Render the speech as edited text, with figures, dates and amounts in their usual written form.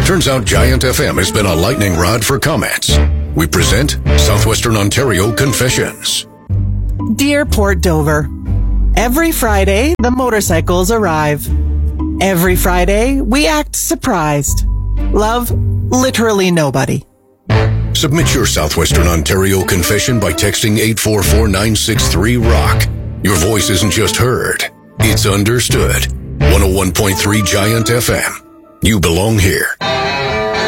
Turns out Giant FM has been a lightning rod for comments. We present Southwestern Ontario Confessions. Dear Port Dover, every Friday, the motorcycles arrive. Every Friday, we act surprised. Love, literally nobody. Submit your Southwestern Ontario confession by texting 844-963-ROCK. Your voice isn't just heard, it's understood. 101.3 Giant FM. You belong here.